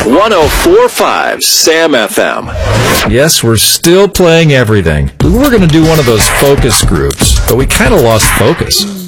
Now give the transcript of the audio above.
104.5 Sam FM. Yes, we're still playing everything. We were going to do one of those focus groups, but we kind of lost focus.